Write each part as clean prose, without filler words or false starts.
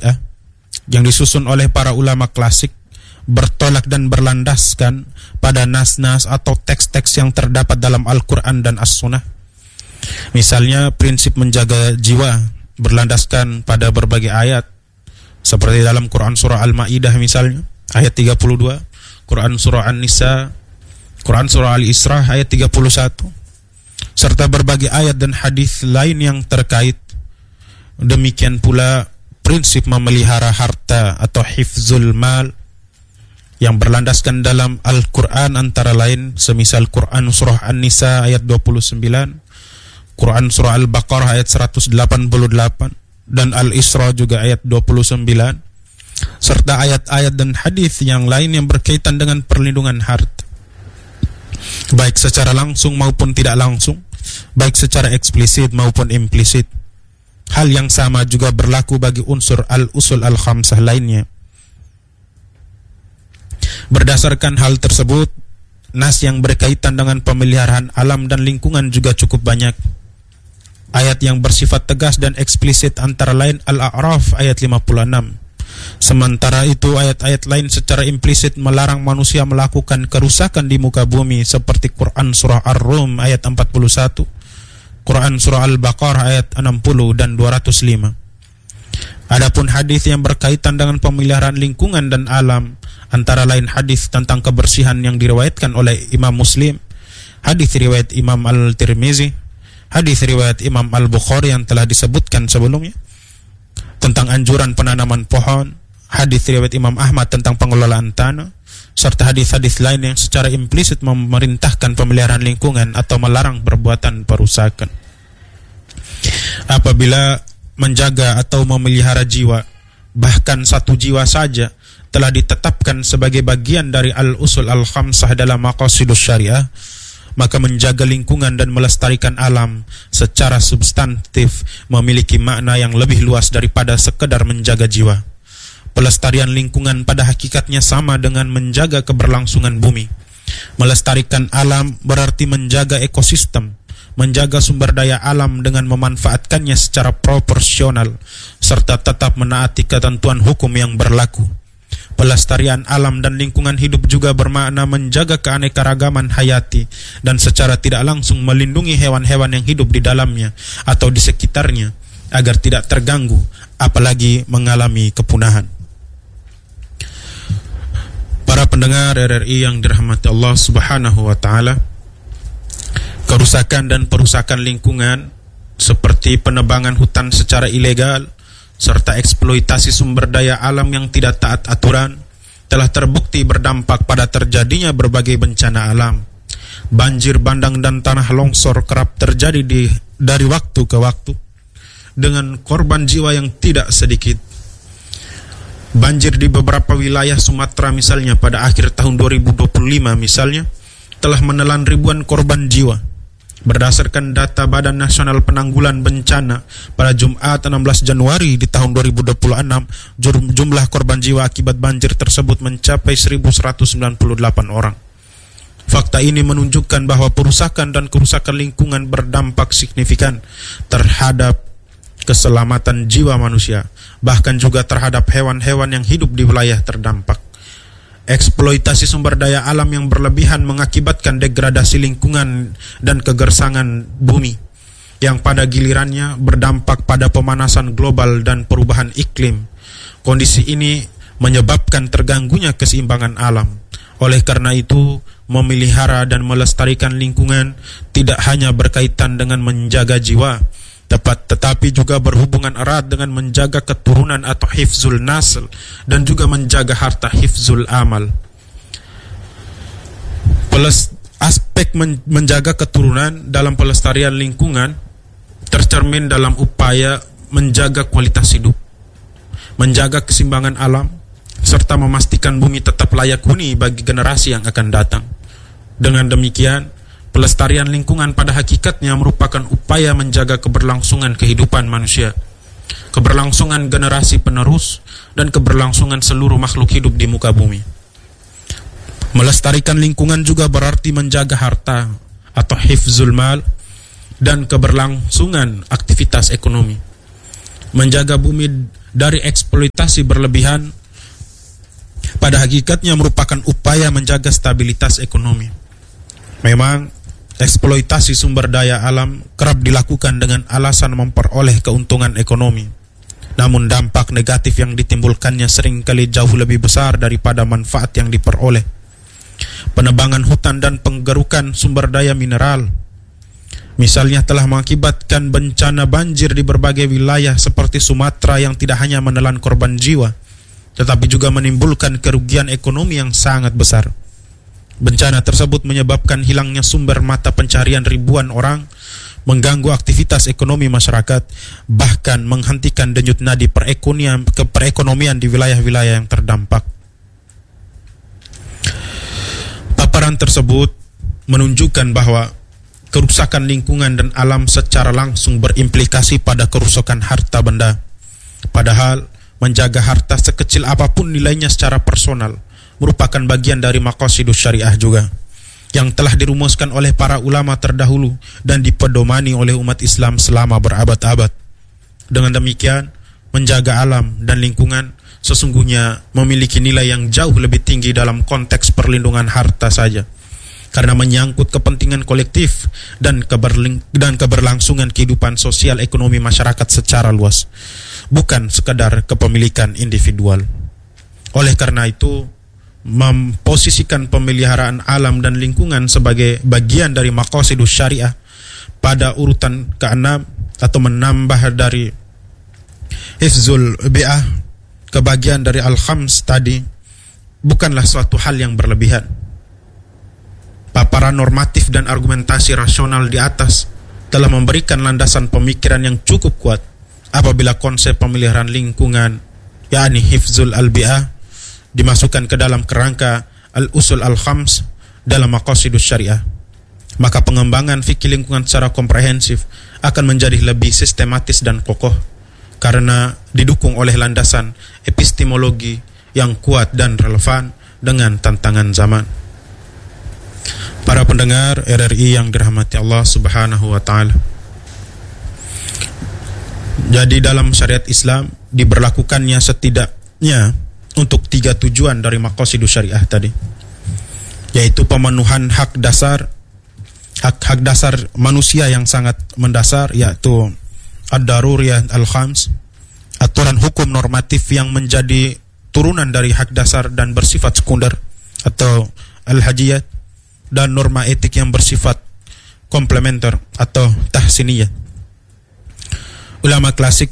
syariah yang disusun oleh para ulama klasik bertolak dan berlandaskan pada nas-nas atau teks-teks yang terdapat dalam Al-Quran dan As-Sunnah. Misalnya prinsip menjaga jiwa berlandaskan pada berbagai ayat, seperti dalam Quran surah Al-Ma'idah misalnya ayat 32, Quran surah An-Nisa, Quran surah Al-Isra ayat 31, serta berbagai ayat dan hadis lain yang terkait. Demikian pula prinsip memelihara harta atau hifzul mal yang berlandaskan dalam Al-Quran antara lain semisal Quran surah An-Nisa ayat 29, Quran surah Al-Baqarah ayat 188, dan Al-Isra juga ayat 29, serta ayat-ayat dan hadis yang lain yang berkaitan dengan perlindungan harta, baik secara langsung maupun tidak langsung, baik secara eksplisit maupun implisit. Hal yang sama juga berlaku bagi unsur al-usul al-khamsah lainnya. Berdasarkan hal tersebut, nas yang berkaitan dengan pemeliharaan alam dan lingkungan juga cukup banyak. Ayat yang bersifat tegas dan eksplisit antara lain Al-A'raf ayat 56. Sementara itu ayat-ayat lain secara implisit melarang manusia melakukan kerusakan di muka bumi seperti Quran surah Ar-Rum ayat 41, Quran surah Al-Baqarah ayat 60 dan 205. Adapun hadis yang berkaitan dengan pemeliharaan lingkungan dan alam, antara lain hadis tentang kebersihan yang diriwayatkan oleh Imam Muslim, hadis riwayat Imam Al-Tirmizi, hadis riwayat Imam Al-Bukhari yang telah disebutkan sebelumnya tentang anjuran penanaman pohon, hadis riwayat Imam Ahmad tentang pengelolaan tanah, serta hadis-hadis lain yang secara implisit memerintahkan pemeliharaan lingkungan atau melarang perbuatan perusakan. Apabila menjaga atau memelihara jiwa, bahkan satu jiwa saja, telah ditetapkan sebagai bagian dari al-usul al-khamsah dalam maqasidus syariah, maka menjaga lingkungan dan melestarikan alam secara substantif memiliki makna yang lebih luas daripada sekedar menjaga jiwa. Pelestarian lingkungan pada hakikatnya sama dengan menjaga keberlangsungan bumi. Melestarikan alam berarti menjaga ekosistem, menjaga sumber daya alam dengan memanfaatkannya secara proporsional, serta tetap menaati ketentuan hukum yang berlaku. Pelestarian alam dan lingkungan hidup juga bermakna menjaga keanekaragaman hayati dan secara tidak langsung melindungi hewan-hewan yang hidup di dalamnya atau di sekitarnya agar tidak terganggu, apalagi mengalami kepunahan. Para pendengar RRI yang dirahmati Allah Subhanahu wa taala, kerusakan dan perusakan lingkungan seperti penebangan hutan secara ilegal serta eksploitasi sumber daya alam yang tidak taat aturan telah terbukti berdampak pada terjadinya berbagai bencana alam. Banjir bandang dan tanah longsor kerap terjadi dari waktu ke waktu dengan korban jiwa yang tidak sedikit. Banjir di beberapa wilayah Sumatera misalnya pada akhir tahun 2025 misalnya telah menelan ribuan korban jiwa. Berdasarkan data Badan Nasional Penanggulangan Bencana pada Jumat 16 Januari di tahun 2026, jumlah korban jiwa akibat banjir tersebut mencapai 1.198 orang. Fakta ini menunjukkan bahwa perusakan dan kerusakan lingkungan berdampak signifikan terhadap keselamatan jiwa manusia, bahkan juga terhadap hewan-hewan yang hidup di wilayah terdampak. Eksploitasi sumber daya alam yang berlebihan mengakibatkan degradasi lingkungan dan kegersangan bumi, yang pada gilirannya berdampak pada pemanasan global dan perubahan iklim. Kondisi ini menyebabkan terganggunya keseimbangan alam. Oleh karena itu, memelihara dan melestarikan lingkungan tidak hanya berkaitan dengan menjaga jiwa, tetapi juga berhubungan erat dengan menjaga keturunan atau hifzul nasl dan juga menjaga harta hifzul amal. Aspek menjaga keturunan dalam pelestarian lingkungan tercermin dalam upaya menjaga kualitas hidup, menjaga keseimbangan alam, serta memastikan bumi tetap layak huni bagi generasi yang akan datang. Dengan demikian, pelestarian lingkungan pada hakikatnya merupakan upaya menjaga keberlangsungan kehidupan manusia, keberlangsungan generasi penerus, dan keberlangsungan seluruh makhluk hidup di muka bumi. Melestarikan lingkungan juga berarti menjaga harta atau hifzul mal dan keberlangsungan aktivitas ekonomi. menjaga bumi dari eksploitasi berlebihan pada hakikatnya merupakan upaya menjaga stabilitas ekonomi. Memang eksploitasi sumber daya alam kerap dilakukan dengan alasan memperoleh keuntungan ekonomi. Namun dampak negatif yang ditimbulkannya seringkali jauh lebih besar daripada manfaat yang diperoleh. Penebangan hutan dan penggerukan sumber daya mineral misalnya telah mengakibatkan bencana banjir di berbagai wilayah seperti Sumatera yang tidak hanya menelan korban jiwa, tetapi juga menimbulkan kerugian ekonomi yang sangat besar. Bencana tersebut menyebabkan hilangnya sumber mata pencarian ribuan orang, mengganggu aktivitas ekonomi masyarakat, bahkan menghentikan denyut nadi perekonomian di wilayah-wilayah yang terdampak. Paparan tersebut menunjukkan bahwa kerusakan lingkungan dan alam secara langsung berimplikasi pada kerusakan harta benda. Padahal menjaga harta sekecil apapun nilainya secara personal merupakan bagian dari maqasidus syariah juga, yang telah dirumuskan oleh para ulama terdahulu dan dipedomani oleh umat Islam selama berabad-abad. Dengan demikian, menjaga alam dan lingkungan sesungguhnya memiliki nilai yang jauh lebih tinggi dalam konteks perlindungan harta saja, karena menyangkut kepentingan kolektif dan keberlangsungan kehidupan sosial ekonomi masyarakat secara luas, bukan sekadar kepemilikan individual. Oleh karena itu, memposisikan pemeliharaan alam dan lingkungan sebagai bagian dari maqasidus syariah pada urutan ke-6 atau menambah dari hifzul bi'ah ke bagian dari al-khams tadi bukanlah suatu hal yang berlebihan. Paparan normatif dan argumentasi rasional di atas telah memberikan landasan pemikiran yang cukup kuat apabila konsep pemeliharaan lingkungan, yakni hifzul al-bi'ah, dimasukkan ke dalam kerangka al-usul al-khams dalam maqasidus syariah. Maka pengembangan fikih lingkungan secara komprehensif akan menjadi lebih sistematis dan kokoh karena didukung oleh landasan epistemologi yang kuat dan relevan dengan tantangan zaman. Para pendengar RRI yang dirahmati Allah Subhanahu wa taala. Jadi dalam syariat Islam diberlakukannya setidaknya untuk 3 tujuan dari maqasidus syariah tadi, yaitu pemenuhan hak dasar manusia yang sangat mendasar, yaitu ad-daruriyah al-khams, aturan hukum normatif yang menjadi turunan dari hak dasar dan bersifat sekunder atau al-hajiyat, dan norma etik yang bersifat komplementer atau tahsiniyah. Ulama klasik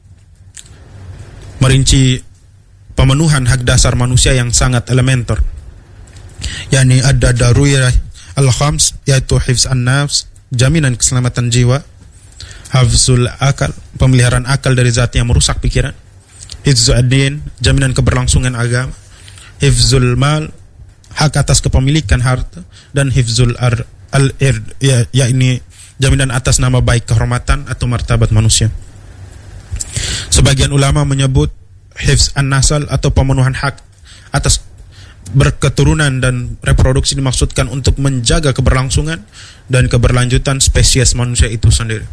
merinci pemenuhan hak dasar manusia yang sangat elementer, yakni ada daruriyah al-khams, yaitu hifz an-nafs, jaminan keselamatan jiwa, hafzul akal, pemeliharaan akal dari zat yang merusak pikiran, hifzul ad-din, jaminan keberlangsungan agama, hifzul mal, hak atas kepemilikan harta, dan hifzul al-ird, yakni jaminan atas nama baik, kehormatan atau martabat manusia. Sebagian ulama menyebut hifz an-nasal atau pemenuhan hak atas berketurunan dan reproduksi dimaksudkan untuk menjaga keberlangsungan dan keberlanjutan spesies manusia itu sendiri.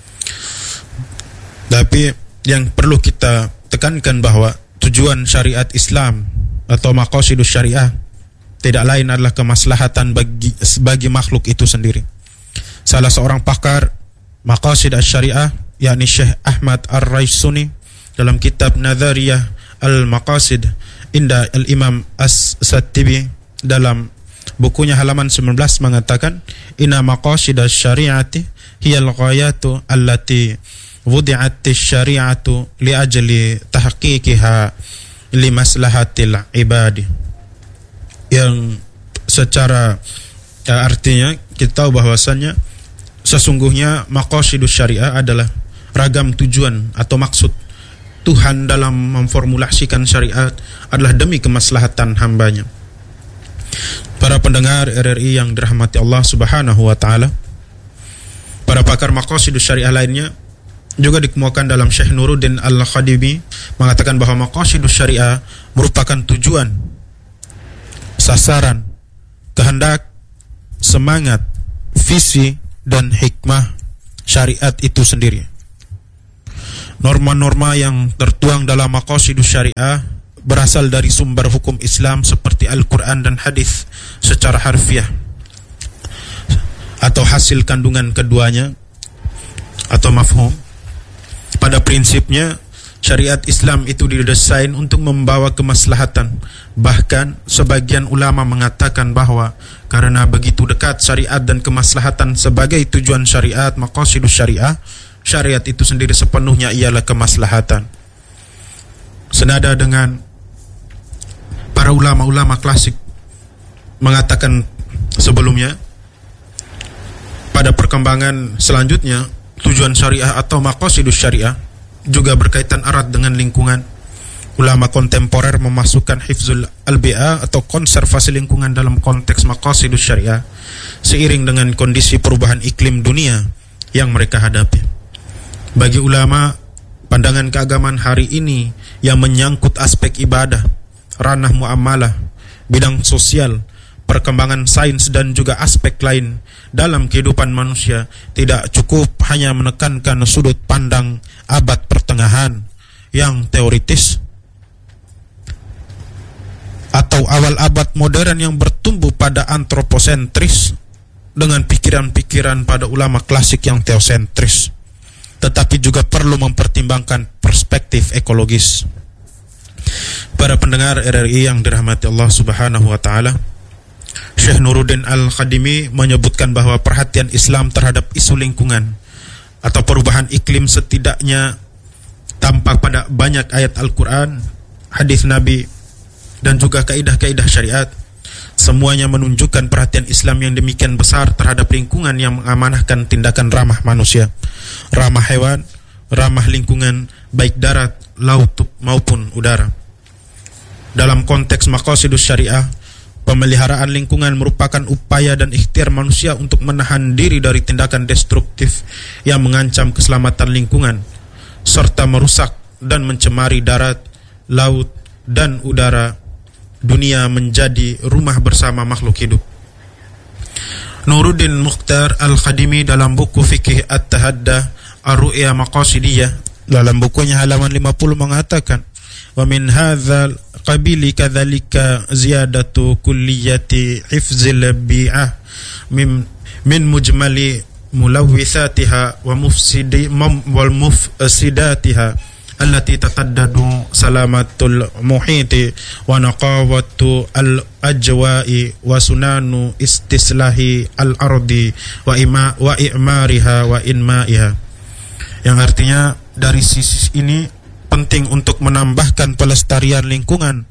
Tapi yang perlu kita tekankan bahwa tujuan syariat Islam atau maqasidus syariah tidak lain adalah kemaslahatan bagi makhluk itu sendiri. Salah seorang pakar maqasid asy-syariah, yakni Syekh Ahmad Ar-Raisuni, dalam kitab Nadhariyah Al-Maqasid inda Al-Imam As-Sattibi, dalam bukunya halaman 19 mengatakan, inna maqasid asy-syari'ati hiya al-ghayatu allati wudi'at asy-syari'atu li ajli tahqiqiha li maslahatil ibadi. Yang secara artinya kita tahu bahwasannya sesungguhnya maqasidus syariah adalah ragam tujuan atau maksud Tuhan dalam memformulasikan syariat adalah demi kemaslahatan hambanya. Para pendengar RRI yang dirahmati Allah Subhanahu wa taala, para pakar maqasidus syariah lainnya juga dikemukakan dalam Syekh Nuruddin Al-Khadibi mengatakan bahwa maqasidus syariah merupakan tujuan, sasaran, kehendak, semangat, visi, dan hikmah syariat itu sendiri. Norma-norma yang tertuang dalam maqasidus syariah berasal dari sumber hukum Islam seperti Al-Quran dan hadis secara harfiah atau hasil kandungan keduanya atau mafhum. Pada prinsipnya syariat Islam itu didesain untuk membawa kemaslahatan. Bahkan sebagian ulama mengatakan bahwa karena begitu dekat syariat dan kemaslahatan sebagai tujuan syariat, maqasidus syariah, syariat itu sendiri sepenuhnya ialah kemaslahatan. Senada dengan para ulama-ulama klasik mengatakan sebelumnya, pada perkembangan selanjutnya tujuan syariah atau maqasidus syariah juga berkaitan erat dengan lingkungan. Ulama kontemporer memasukkan hifzul al-bi'ah atau konservasi lingkungan dalam konteks maqasidus syariah seiring dengan kondisi perubahan iklim dunia yang mereka hadapi. Bagi ulama, pandangan keagamaan hari ini yang menyangkut aspek ibadah, ranah muamalah, bidang sosial, perkembangan sains dan juga aspek lain dalam kehidupan manusia tidak cukup hanya menekankan sudut pandang abad pertengahan yang teoritis atau awal abad modern yang bertumbuh pada antroposentris dengan pikiran-pikiran pada ulama klasik yang teosentris, tetapi juga perlu mempertimbangkan perspektif ekologis. Para pendengar RRI yang dirahmati Allah Subhanahu wa taala, Syekh Nuruddin Al-Khadimi menyebutkan bahwa perhatian Islam terhadap isu lingkungan atau perubahan iklim setidaknya tampak pada banyak ayat Al-Quran, hadis Nabi, dan juga kaidah-kaidah syariat. Semuanya menunjukkan perhatian Islam yang demikian besar terhadap lingkungan yang mengamanahkan tindakan ramah manusia, ramah hewan, ramah lingkungan baik darat, laut maupun udara. Dalam konteks maqasidus syariah, pemeliharaan lingkungan merupakan upaya dan ikhtiar manusia untuk menahan diri dari tindakan destruktif yang mengancam keselamatan lingkungan serta merusak dan mencemari darat, laut, dan udara dunia menjadi rumah bersama makhluk hidup. Nuruddin Mukhtar Al-Khadimi dalam buku Fikih At-Tahaddah Ar-Ru'ya Maqasidiyah dalam bukunya halaman 50 mengatakan, wa min hadzal qabili kadzalika ziyadatu kulliyati hifzil bi'ah min mujmali mulawwithatiha wa mufsidatiha allati tataddadu salamatul muhiti wa naqawatu al-ajwa'i wa sunanu istislahi al-ardi wa i'mariha wa inma'iha. Yang artinya dari sisi ini penting untuk menambahkan pelestarian lingkungan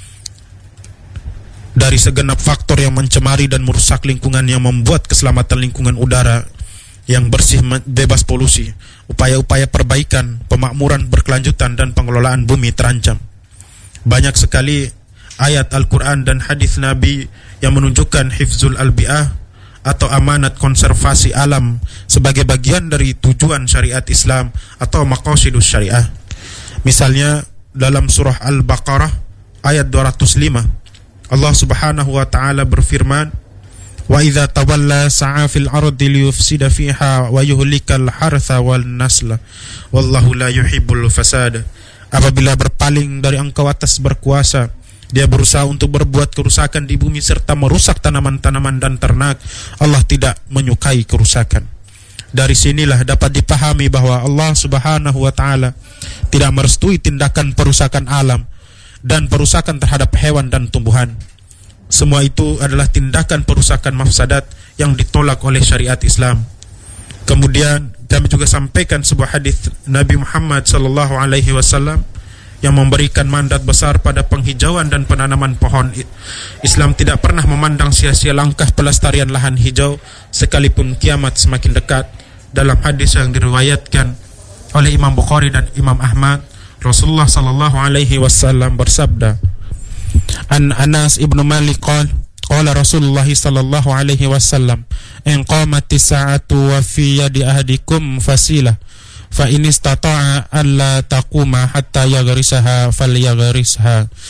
dari segenap faktor yang mencemari dan merusak lingkungan yang membuat keselamatan lingkungan udara yang bersih bebas polusi, upaya-upaya perbaikan, pemakmuran berkelanjutan dan pengelolaan bumi terancam. Banyak sekali ayat Al-Quran dan hadis Nabi yang menunjukkan hifzul al-bi'ah atau amanat konservasi alam sebagai bagian dari tujuan syariat Islam atau maqasidus syariah. Misalnya dalam surah Al-Baqarah ayat 205, Allah Subhanahu wa taala berfirman, wa idza tawalla sa'a fil ardi liyufsida fiha wa yuhlikal hartha wal nasla wallahu la yuhibbul fasad. Apabila berpaling dari engkau atas berkuasa, dia berusaha untuk berbuat kerusakan di bumi serta merusak tanaman-tanaman dan ternak, Allah tidak menyukai kerusakan. Dari sinilah dapat dipahami bahwa Allah Subhanahu wa taala tidak merestui tindakan perusakan alam dan perusakan terhadap hewan dan tumbuhan. Semua itu adalah tindakan perusakan mafsadat yang ditolak oleh syariat Islam. Kemudian kami juga sampaikan sebuah hadis Nabi Muhammad sallallahu alaihi wasallam yang memberikan mandat besar pada penghijauan dan penanaman pohon. Islam tidak pernah memandang sia-sia langkah pelestarian lahan hijau sekalipun kiamat semakin dekat. Dalam hadis yang diriwayatkan oleh Imam Bukhari dan Imam Ahmad, Rasulullah sallallahu alaihi wasallam bersabda, An Anas ibnu Malik qala Rasulullah sallallahu alaihi wasallam, in qamatis sa'atu wa fi yadi ahadikum fasilah fa in istata'a alla taquma hatta yaghrisaha falyagrisha.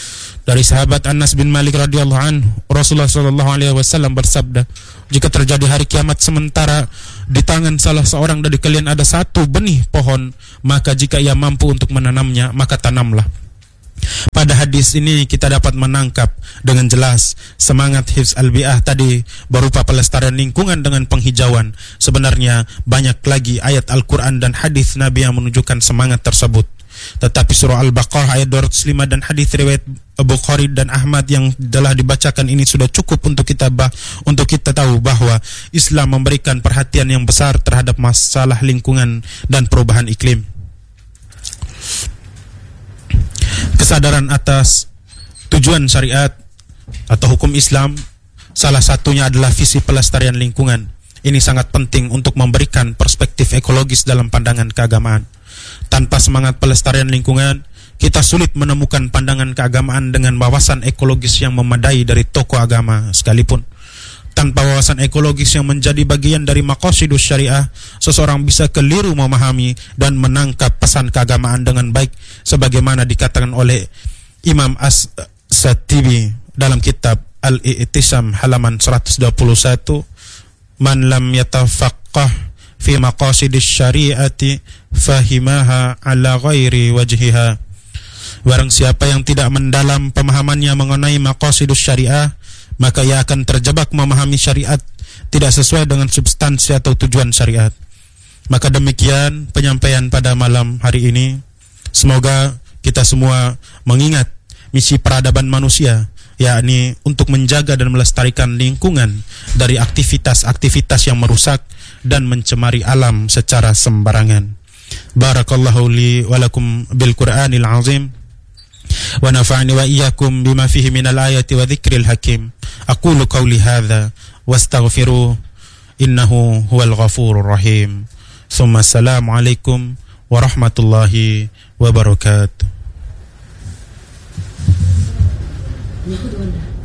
Dari sahabat Anas bin Malik radhiyallahu anhu, Rasulullah sallallahu alaihi wasallam bersabda, jika terjadi hari kiamat sementara di tangan salah seorang dari kalian ada satu benih pohon, maka jika ia mampu untuk menanamnya, maka tanamlah. Pada hadis ini kita dapat menangkap dengan jelas semangat hifz al-bi'ah tadi berupa pelestarian lingkungan dengan penghijauan. Sebenarnya banyak lagi ayat Al-Quran dan hadis Nabi yang menunjukkan semangat tersebut. Tetapi surah Al-Baqarah ayat 205 dan hadis riwayat Bukhari dan Ahmad yang telah dibacakan ini sudah cukup untuk kita tahu bahwa Islam memberikan perhatian yang besar terhadap masalah lingkungan dan perubahan iklim. Kesadaran atas tujuan syariat atau hukum Islam salah satunya adalah visi pelestarian lingkungan. Ini sangat penting untuk memberikan perspektif ekologis dalam pandangan keagamaan. Tanpa semangat pelestarian lingkungan, kita sulit menemukan pandangan keagamaan dengan wawasan ekologis yang memadai dari tokoh agama sekalipun. Tanpa wawasan ekologis yang menjadi bagian dari maqasidus syariah, seseorang bisa keliru memahami dan menangkap pesan keagamaan dengan baik, sebagaimana dikatakan oleh Imam As-Satibi dalam kitab Al-I'tisam halaman 121, man lam yatafaqqah fi maqasidis syariati fahimaha ala ghairi wajhiha. Barang siapa yang tidak mendalam pemahamannya mengenai maqasidus syariah, maka ia akan terjebak memahami syariat tidak sesuai dengan substansi atau tujuan syariat. Maka demikian penyampaian pada malam hari ini. Semoga kita semua mengingat misi peradaban manusia, yakni untuk menjaga dan melestarikan lingkungan dari aktivitas-aktivitas yang merusak dan mencemari alam secara sembarangan. Barakallahu li wa lakum bil Qur'anil azim wa nafa'ani wa iyyakum bima fihi minal ayati wa dzikril hakim. Aqulu qawli hadza wastaghfiruh innahu huwal ghafurur rahim. Tsumma assalamu alaikum warahmatullahi wabarakatuh.